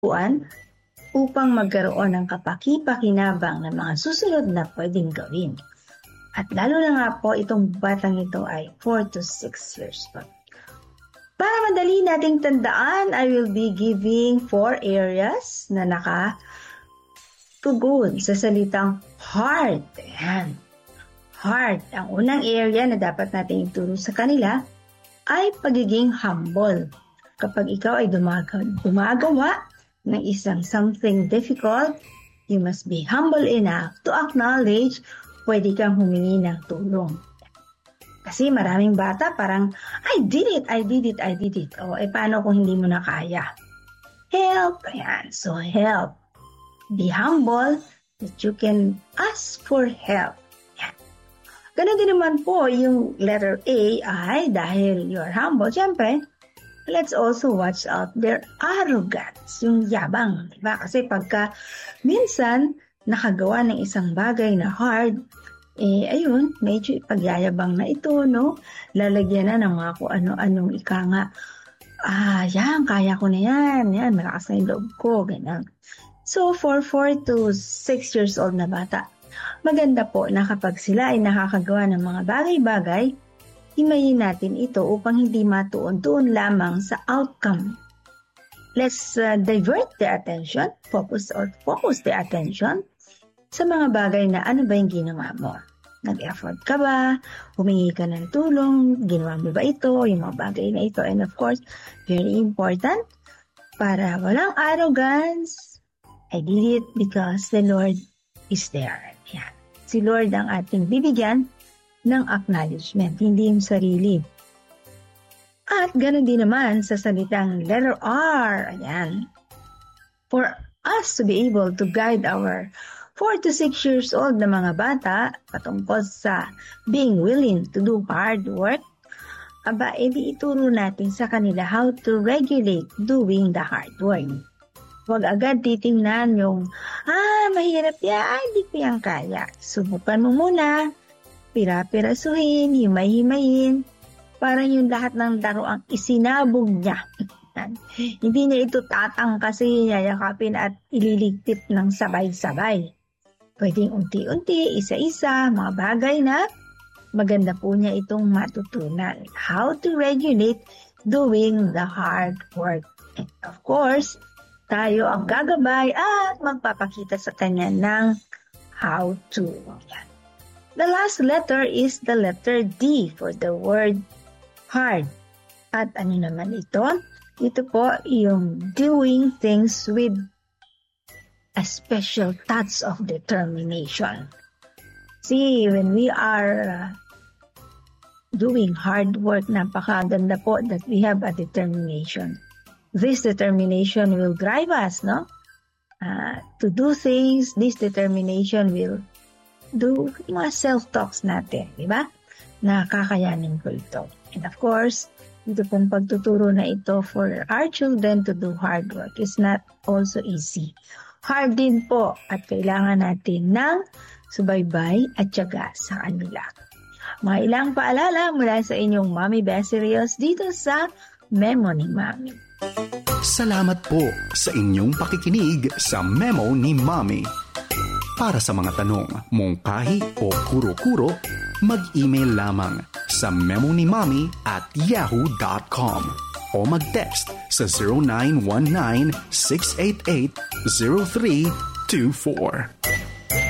upang magkaroon ng kapaki-pakinabang ng mga susunod na pwedeng gawin. At lalo na nga po itong batang ito ay 4 to 6 years old. Para madali nating tandaan, I will be giving 4 areas na nakatugon sa salitang heart. Ayan. Heart. Ang unang area na dapat natin ituro sa kanila ay pagiging humble. Kapag ikaw ay gumagawa ng isang something difficult, you must be humble enough to acknowledge pwede kang humingi ng tulong. Kasi maraming bata parang, I did it. O, paano kung hindi mo na kaya? Help. Ayan. So, help. Be humble that you can ask for help. Ayan. Ganun din naman po yung letter A ay dahil you're humble, syempre, let's also watch out their arrogance, yung yabang. Diba? Kasi pagka minsan nakagawa ng isang bagay na hard, ayun, medyo ipagyayabang na ito, no? Lalagyan na ng mga kung ano-anong ika nga. Yan, kaya ko na yan. Yan, malakas na yung loob ko. Ganun. So, for 4 to 6 years old na bata, maganda po na kapag sila ay nakakagawa ng mga bagay-bagay, himayin natin ito upang hindi matuon-tuon lamang sa outcome. Let's divert their attention, focus their attention sa mga bagay na ano ba yung ginawa mo. Nag-effort ka ba? Humingi ka ng tulong? Ginawa mo ba ito? Yung mga bagay na ito. And of course, very important, para walang arrogance, I did it because the Lord is there. Yan. Si Lord ang ating bibigyan ng acknowledgement, hindi yung sarili. At ganoon din naman sa salitang letter R. Ayan. For us to be able to guide our 4 to 6 years old na mga bata patungkol sa being willing to do hard work, edi ituro natin sa kanila how to regulate doing the hard work. Huwag agad titingnan yung, mahirap yan, hindi ko yan kaya. Subukan mo muna, pira-pirasuhin, himay-himayin, parang yung lahat ng laro ang isinabog niya. Hindi niya ito tatangkasin, yayakapin at ililigpit ng sabay-sabay. Pwedeng unti-unti, isa-isa, mga bagay na maganda po niya itong matutunan. How to regulate doing the hard work. And of course, tayo ang gagabay at magpapakita sa kanya ng how to. The last letter is the letter D for the word hard. At ano naman ito? Ito po yung doing things with a special touch of determination. See, when we are doing hard work, napakaganda po that we have a determination. This determination will drive us, no? To do things. This determination will do mga self-talks natin, di ba? Nakakayanin ko ito. And of course, ito pong pagtuturo na ito for our children to do hard work is not also easy. Hard din po at kailangan natin ng subaybay at tiyaga sa kanila. Mga ilang paalala mula sa inyong Mommy Beserios dito sa Memo ni Mommy. Salamat po sa inyong pakikinig sa Memo ni Mommy. Para sa mga tanong, mungkahi o kuro-kuro, mag-email lamang sa memonimommy@yahoo.com o mag-text sa 0919-688-0324.